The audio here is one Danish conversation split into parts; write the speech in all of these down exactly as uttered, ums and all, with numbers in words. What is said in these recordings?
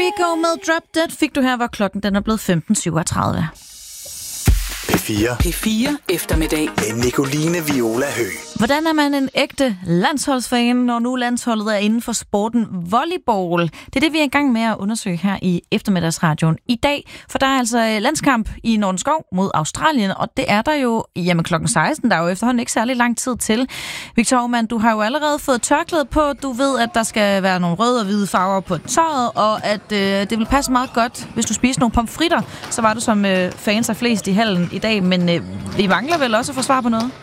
Rico med Drop Dead fik du her, hvor klokken den er blevet femten syvogtredive. P fire. P fire eftermiddag. Med Nicoline Viola Høgh. Hvordan er man en ægte landsholdsfan, når nu landsholdet er inden for sporten volleyball? Det er det, vi er i gang med at undersøge her i eftermiddagsradioen i dag. For der er altså landskamp i Nordenskov mod Australien, og det er der jo jamen klokken seksten. Der er jo efterhånden ikke særlig lang tid til. Victor Aumann, du har jo allerede fået tørklæde på. Du ved, at der skal være nogle røde og hvide farver på tøjet, og at øh, det vil passe meget godt, hvis du spiser nogle pomfritter. Så var du som øh, fans af flest i hallen i dag, men øh, vi mangler vel også at få svar på noget?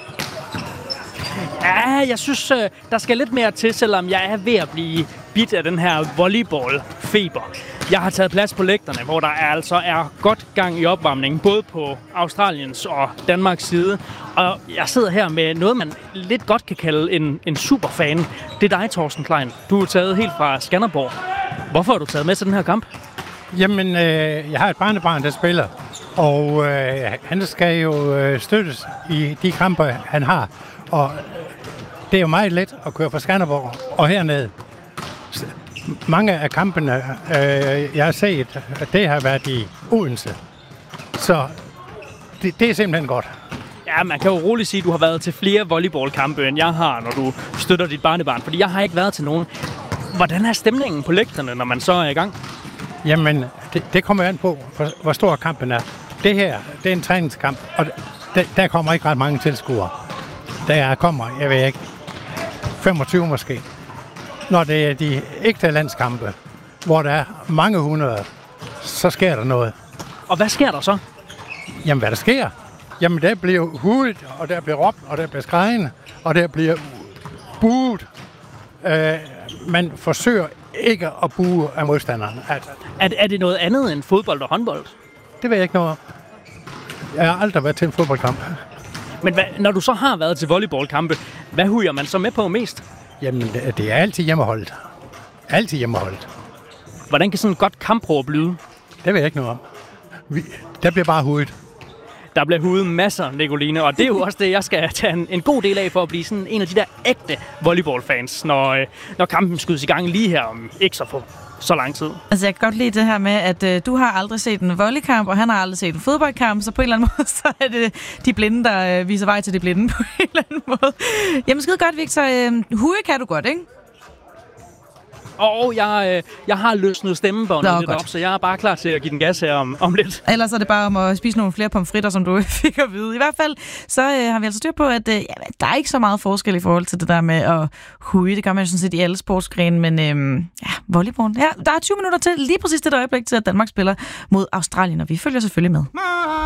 Ja, jeg synes, der skal lidt mere til, selvom jeg er ved at blive bidt af den her volleyball-feber. Jeg har taget plads på lægterne, hvor der altså er godt gang i opvarmningen, både på Australiens og Danmarks side. Og jeg sidder her med noget, man lidt godt kan kalde en, en superfan. Det er dig, Torsten Klein. Du er taget helt fra Skanderborg. Hvorfor har du taget med til den her kamp? Jamen, øh, jeg har et barnebarn, der spiller, og øh, han skal jo øh, støttes i de kampe, han har. Og det er jo meget let at køre fra Skanderborg og hernede. Mange af kampene, øh, jeg har set, det har været i Odense. Så det, det er simpelthen godt. Ja, man kan jo roligt sige, at du har været til flere volleyballkampe, end jeg har, når du støtter dit barnebarn. Fordi jeg har ikke været til nogen. Hvordan er stemningen på lægterne, når man så er i gang? Jamen, det, det kommer an på, hvor, hvor stor kampen er. Det her, det er en træningskamp, og der, der kommer ikke ret mange tilskuere. Der kommer, jeg ved ikke, femogtyve måske. Når det er de ægte landskampe, hvor der er mange hundrede, så sker der noget. Og hvad sker der så? Jamen, hvad der sker? Jamen, der bliver hudet, og der bliver råbt, og der bliver skrejen, og der bliver buet. Øh, man forsøger ikke at bue af modstanderen. Altså, er, er det noget andet end fodbold og håndbold? Det ved jeg ikke noget om. Jeg har aldrig været til en fodboldkamp. Men hvad, når du så har været til volleyballkampe, hvad hujer man så med på mest? Jamen, det er altid hjemmeholdet. Altid hjemmeholdet. Hvordan kan sådan et godt kampråb lyde? Det ved jeg ikke noget om. Vi, der bliver bare hudet. Der bliver hudet masser, Nicoline, og det er jo også det, jeg skal tage en, en god del af for at blive sådan en af de der ægte volleyballfans, når, når kampen skydes i gang lige her om ikke så få. Så lang tid. Altså, jeg kan godt lide det her med, at øh, du har aldrig set en volleykamp, og han har aldrig set en fodboldkamp, så på en eller anden måde, så er det de blinde, der øh, viser vej til de blinde på en eller anden måde. Jamen, skide godt, Victor. Øh, Huge kan du godt, ikke? Og jeg, øh, jeg har løsnet stemmebåndet lidt op, så jeg er bare klar til at give den gas her om, om lidt. Ellers er det bare om at spise nogle flere pomfritter, som du fik at vide. I hvert fald, så øh, har vi altså styr på, at øh, ja, der er ikke så meget forskel i forhold til det der med at huge. Det gør man jo sådan set i alle sportsgrene, men øh, ja, volleyball. Ja, der er tyve minutter til lige præcis det øjeblik til, at Danmark spiller mod Australien, og vi følger selvfølgelig med.